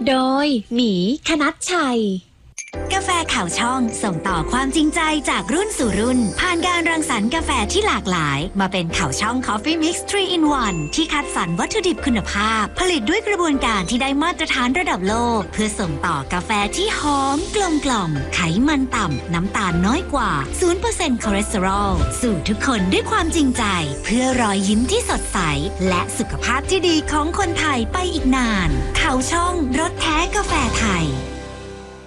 โดยหมีคณัชชัยกาแฟข่าวช่องส่งต่อความจริงใจจากรุ่นสู่รุ่นผ่านการรังสรรค์กาแฟที่หลากหลายมาเป็นข่าวช่อง Coffee Mix 3 in 1 ที่คัดสรรวัตถุดิบคุณภาพผลิตด้วยกระบวนการที่ได้มาตรฐานระดับโลกเพื่อส่งต่อกาแฟที่หอมกลมกล่อมไขมันต่ำน้ำตาลน้อยกว่า 0% คอเลสเตอรอลสู่ทุกคนด้วยความจริงใจเพื่อรอยยิ้มที่สดใสและสุขภาพที่ดีของคนไทยไปอีกนานข่าวช่องรสแท้กาแฟไทย